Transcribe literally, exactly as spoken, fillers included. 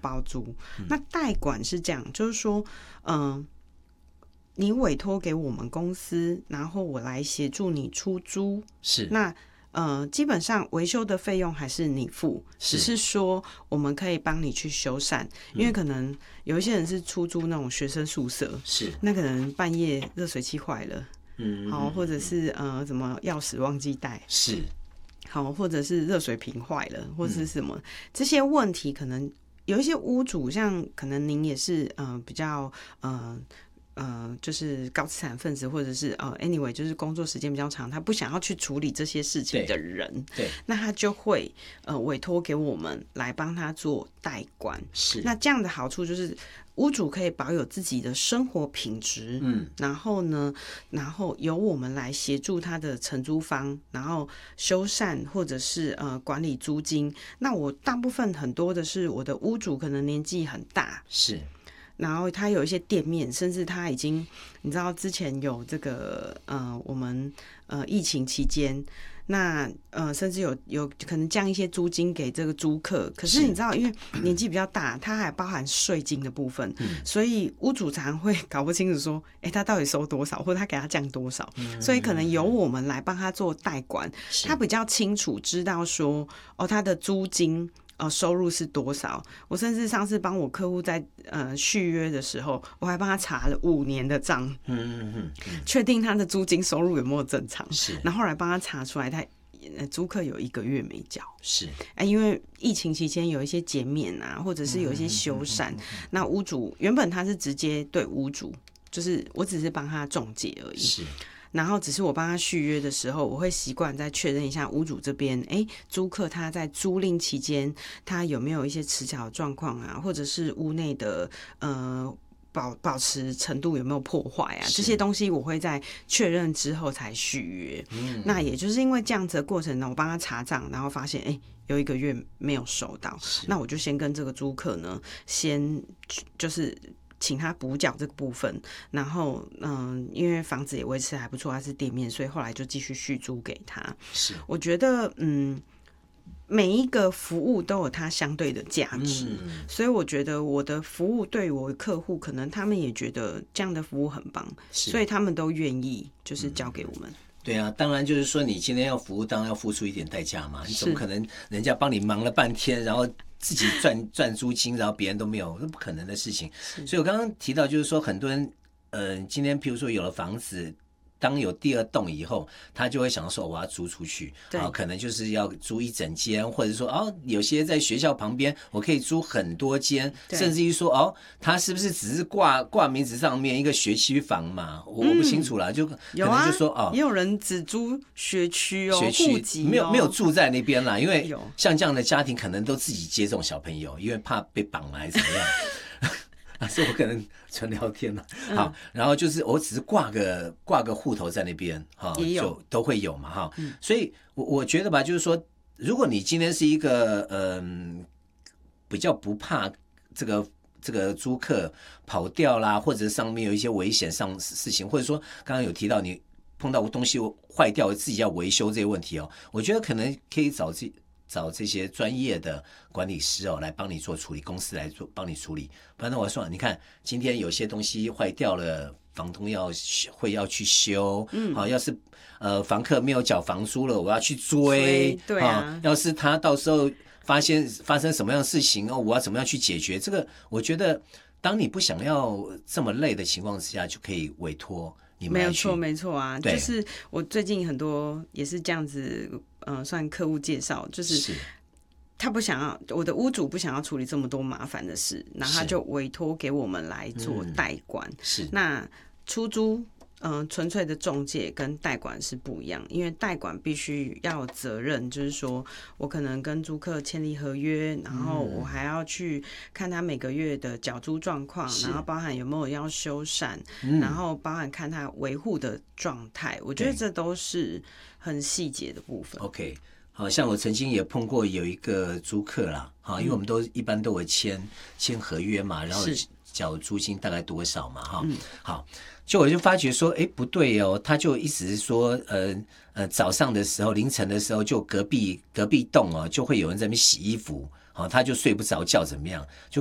包租。嗯、那代管是这样，就是说，嗯、呃，你委托给我们公司，然后我来协助你出租， 是那。呃，基本上维修的费用还是你付，只是说我们可以帮你去修缮，因为可能有一些人是出租那种学生宿舍， 是那可能半夜热水器坏了， 嗯， 好，或者是呃什么钥匙忘记带， 是好，或者是热水瓶坏了，或者是什么、嗯、这些问题，可能有一些屋主，像可能您也是呃比较呃。呃，就是高资产分子，或者是呃，anyway， 就是工作时间比较长，他不想要去处理这些事情的人， 对，对那他就会呃委托给我们来帮他做代管。 是， 那这样的好处就是屋主可以保有自己的生活品质，嗯，然后呢，然后由我们来协助他的承租方，然后修缮或者是呃管理租金。那我大部分很多的是我的屋主可能年纪很大， 是。 然后他有一些店面，甚至他已经，你知道之前有这个呃，我们呃疫情期间，那呃甚至有有可能降一些租金给这个租客。可是你知道，因为年纪比较大，他还包含税金的部分，嗯、所以屋主常会搞不清楚说，哎，他到底收多少，或者他给他降多少，嗯、所以可能由我们来帮他做代管，他比较清楚知道说，哦，他的租金。呃，收入是多少？我甚至上次帮我客户在呃续约的时候，我还帮他查了五年的账，嗯嗯嗯，确定他的租金收入有没有正常。是，然后后来帮他查出来，他租客有一个月没缴。是，哎，因为疫情期间有一些减免啊，或者是有一些修缮，嗯嗯嗯嗯嗯、那屋主原本他是直接对屋主，就是我只是帮他中介而已。是。然后只是我帮他续约的时候，我会习惯再确认一下屋主这边，哎，租客他在租赁期间，他有没有一些迟缴的状况啊，或者是屋内的呃保保持程度有没有破坏啊，这些东西我会在确认之后才续约。嗯，那也就是因为这样子的过程呢，我帮他查账，然后发现哎有一个月没有收到，那我就先跟这个租客呢，先就是请他补缴这个部分，然后嗯，因为房子也维持还不错，他是店面，所以后来就继续续租给他。是，我觉得嗯。每一个服务都有它相对的价值，嗯、所以我觉得我的服务对我的客户，可能他们也觉得这样的服务很棒，所以他们都愿意就是交给我们。嗯、 对啊，当然就是说你今天要服务，当然要付出一点代价嘛。你怎么可能人家帮你忙了半天，然后自己赚赚租金，然后别人都没有，那不可能的事情。所以我刚刚提到就是说，很多人呃，今天譬如说有了房子。当有第二栋以后，他就会想说我要租出去，啊，可能就是要租一整间，或者说哦，有些在学校旁边，我可以租很多间，甚至于说哦，他是不是只是挂挂名字上面一个学区房嘛？我、嗯、我不清楚啦，就可能就说、 啊、 哦， 也有人只租学区哦， 学区、哦、没有没有住在那边啦，因为像这样的家庭可能都自己接这种小朋友，因为怕被绑来怎么样。所以我可能纯聊天嘛，好，嗯、然后就是我只是挂个挂个户头在那边，哈，就都会有嘛，哈，嗯、所以我我觉得吧，就是说，如果你今天是一个嗯、呃、比较不怕这个这个租客跑掉啦，或者上面有一些危险上事情，或者说刚刚有提到你碰到东西坏掉自己要维修这些问题哦，我觉得可能可以找自己。找这些专业的管理师哦，来帮你做处理，公司来做帮你处理。不然的话，说你看今天有些东西坏掉了，房东要会要去修，嗯，好，要是呃房客没有缴房租了，我要去追， 对啊， 要是他到时候发现发生什么样的事情哦，我要怎么样去解决？这个我觉得，当你不想要这么累的情况之下，就可以委托。 没有错，没错啊，就是我最近很多也是这样子，嗯、呃，算客户介绍，就是他不想要，我的屋主不想要处理这么多麻烦的事，然后他就委托给我们来做代管。嗯、是，那出租。嗯，纯粹的中介跟代管是不一样，因为代管必须要有责任，就是说我可能跟租客签立合约，然后我还要去看他每个月的缴租状况，然后包含有没有要修缮，嗯、然后包含看他维护的状态，我觉得这都是很细节的部分。 OK。好像我曾经也碰过有一个租客啦，哈，因为我们都一般都会签签合约嘛，然后缴租金大概多少嘛，哈，嗯、好，就我就发觉说，哎，不对哦，他就一直说，呃呃，早上的时候凌晨的时候，就隔壁隔壁栋哦，就会有人在那边洗衣服，好，他就睡不着觉，怎么样？就